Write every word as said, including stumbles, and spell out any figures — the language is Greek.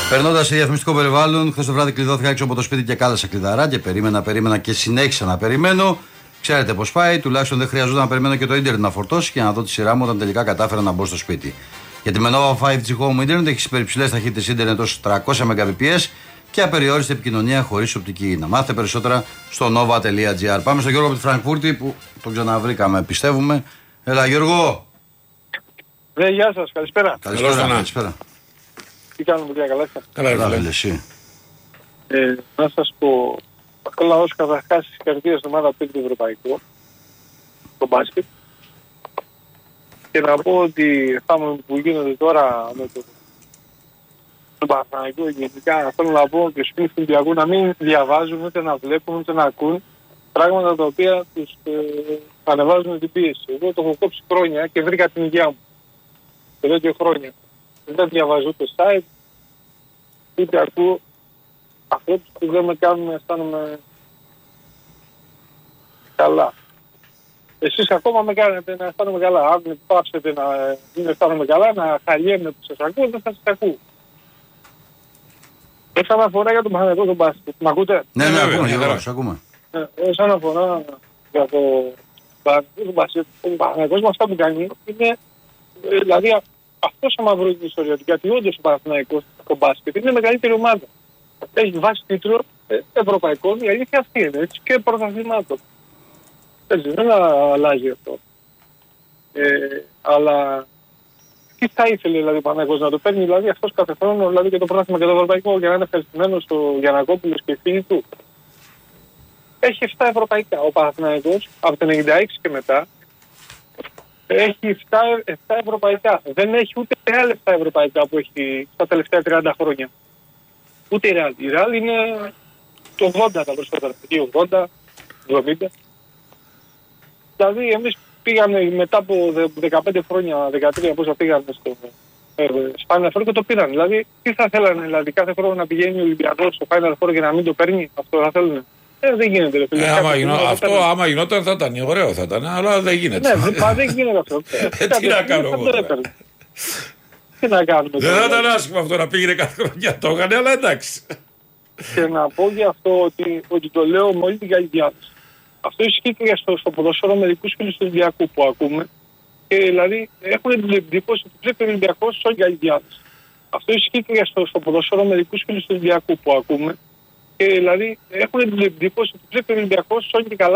Περνώντας σε διαφημιστικό περιβάλλον, χθες το βράδυ κλειδώθηκα έξω από το σπίτι και κάλεσα κλειδαρά και περίμενα, περίμενα και συνέχισα να περιμένω. Ξέρετε πώς πάει, τουλάχιστον δεν χρειαζόταν να περιμένω και το ίντερνετ να φορτώσει και να δω τη σειρά μου όταν τελικά κατάφερα να μπω στο σπίτι. Γιατί με Nova φάιβ τζι Home Internet έχει υπερυψηλές ταχύτητες ίντερνετ ως τριακόσια Mbps και απεριόριστη επικοινωνία χωρίς οπτική. Να μάθετε περισσότερα στο nova τελεία gr. Πάμε στον Γιώργο από τη Φραγκφούρτη που τον ξαναβρήκαμε, πιστεύουμε. Έλα, Γιώργο. Ναι, γεια σας, καλησπέρα. Καλησπέρα. καλησπέρα. Τι κάνουμε, παιδιά, καλά είστε? Καλά, καλά, εσύ. Ε, να σας πω, θέλω να δώσω καταρχάς συγχαρητήρια στην ομάδα που του Ευρωπαϊκού, το μπάσκετ. Και να πω ότι θα που γίνονται τώρα με το, το Παναθηναϊκό γενικά, θέλω να πω και στους φίλους του Ολυμπιακού να μην διαβάζουν, ούτε να βλέπουν, ούτε να ακούν πράγματα τα οποία τους ε, ανεβάζουν την πίεση. Εγώ το έχω κόψει χρόνια και βρήκα την υγεία μου. Και δύο χρόνια. Δεν διαβάζω ούτε site, ούτε ακούω ανθρώπους που δεν με κάνουν να αισθάνομαι καλά. Εσείς ακόμα με κάνετε να αισθάνομαι καλά. Αν με πάψετε να μην αισθάνομαι καλά, να χαλιέμαι που σας ακούω, δεν θα σας ακούω. Όσον αφορά για τον Παναθηναϊκό τον μπάσκετ, μ' ακούτε? Ναι, ναι, ακούμε, Γιώργο, σας ακούμε. Όσον αφορά για το μπάσκετ, ο Παναθηναϊκός με αυτά που κάνει είναι, δηλαδή, αυτός ο μαυρός της ιστορίας, γιατί όντως ο Παναθηναϊκός το μπάσκετ είναι η μεγαλύτερη ομάδα. Έχει βάσει τίτλο ε, ευρωπαϊκών, η αλήθεια αυτή είναι, έτσι, και πρωταθλημάτων. Έτσι, δεν αλλάζει αυτό. Ε, αλλά τι θα ήθελε δηλαδή ο Παναθηναϊκός να το παίρνει, δηλαδή αυτός κάθε χρόνο, δηλαδή και το πρωτάθλημα και το ευρωπαϊκό, για να είναι ευχαριστημένος στο Γιαννακόπουλος και οι φίλοι του. Έχει επτά ευρωπαϊκά. Ο Παναθηναϊκός από το ενενήντα έξι και μετά έχει επτά, επτά ευρωπαϊκά. Δεν έχει ούτε άλλα επτά ευρωπαϊκά που έχει στα τελευταία τριάντα χρόνια. Ούτε η Real. Η Real είναι το ογδόντα τα περισσότερα. ογδόντα, εβδομήντα. Δηλαδή εμείς πήγαμε μετά από δεκαπέντε χρόνια, δεκατρία πόσα πήγαμε στο ε, Final Four και το πήραν. Δηλαδή τι θα θέλανε, δηλαδή κάθε χρόνο να πηγαίνει ο Ολυμπιακός στο Final Four και να μην το παίρνει, αυτό θα θέλουν. Ε, δεν γίνεται. Ρε, ε, άμα γινό, αυτό παίρνει. Άμα γινόταν θα ήταν ωραίο, θα ήταν, αλλά δεν γίνεται. Ναι, δεν γίνεται αυτό. ε, τι να κάνω εγώ. Τι να κάνουμε. Δεν θα ήταν άσχημο αυτό να πήγαινε κάθε χρονιά, το έκανε, αλλά εντάξει. Και να πω για αυτό ότι, ότι το λέω με όλη την καλή διάθεση. Αυτό ισχύει και στο, στο ποδόσφαιρο μερικούς φίλους του Ολυμπιακού που ακούμε. Και δηλαδή έχουν την εντύπωση ότι βλέπει ο Ολυμπιακός σε όλη την καλή διάθεση. Αυτό ισχύει και στο, στο ποδόσφαιρο μερικούς φίλους του Ολυμπιακού που ακούμε. Και δηλαδή έχουν την εντύπωση ότι βλέπει ο Ολυμπιακός σε όλη την καλά